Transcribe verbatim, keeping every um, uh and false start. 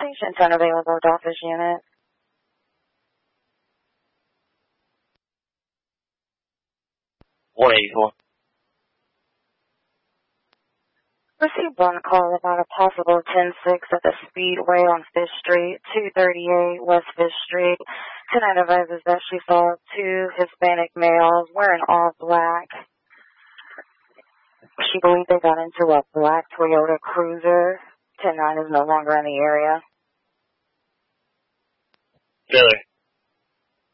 Patient unavailable at office unit. one eighty-four. Received one call about a possible ten six at the Speedway on Fifth Street, two thirty-eight West Fifth Street. Tonight advises that she saw two Hispanic males wearing all black. She believed they got into a black Toyota Cruiser. ten nine is no longer in the area. Taylor.